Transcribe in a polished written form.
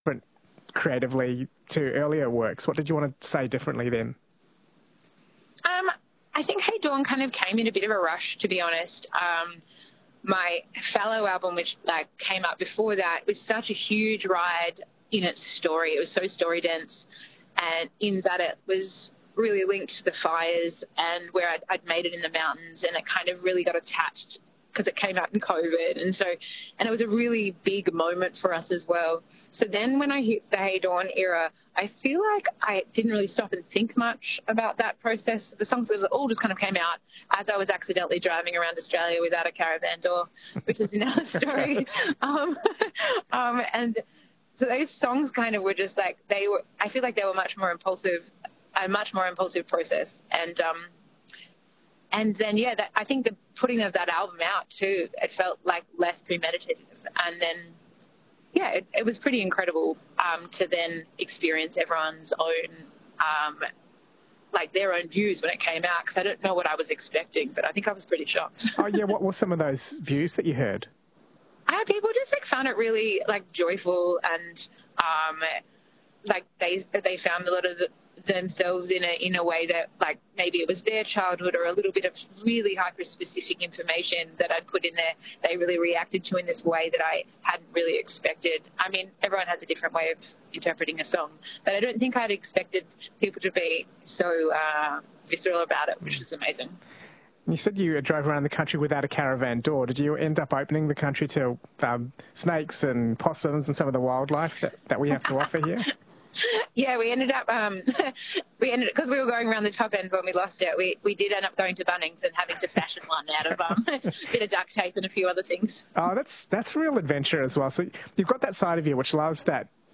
different creatively to earlier works? What did you want to say differently then? I think Hey Dawn kind of came in a bit of a rush, to be honest. My Fallow album, which came out before that, was such a huge ride in its story. It was so story dense, and in that it was really linked to the fires and where I'd made it in the mountains, and it kind of really got attached because it came out in COVID. And it was a really big moment for us as well. So then when I hit the Hey Dawn era, I feel like I didn't really stop and think much about that process. The songs all just kind of came out as I was accidentally driving around Australia without a caravan door, which is another story. And so those songs kind of were just I feel like they were much more impulsive, a much more impulsive process. And then, I think the putting of that album out too, it felt like less premeditative. And then, it was pretty incredible to then experience everyone's own, their own views when it came out, because I don't know what I was expecting, but I think I was pretty shocked. Oh, yeah. What were some of those views that you heard? People just found it really joyful, and they found a lot of themselves in a way that maybe it was their childhood or a little bit of really hyper specific information that I'd put in there. They really reacted to in this way that I hadn't really expected. I mean, everyone has a different way of interpreting a song, but I don't think I'd expected people to be so visceral about it, which is amazing. You said you drove around the country without a caravan door. Did you end up opening the country to snakes and possums and some of the wildlife that we have to offer here? Yeah, we ended up, because we were going around the top end when we lost it, we did end up going to Bunnings and having to fashion one out of a bit of duct tape and a few other things. Oh, that's real adventure as well. So you've got that side of you which loves that